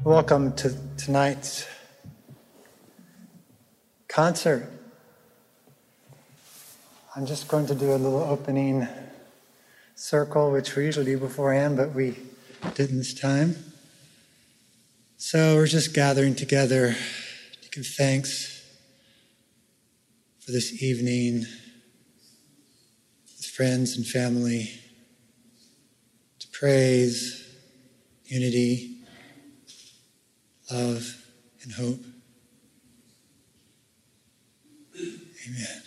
Welcome to tonight's concert. I'm just going to do a little opening circle, which we usually do beforehand, but we didn't this time. So we're just gathering together to give thanks for this evening with friends and family, to praise, unity, love, and hope. Amen.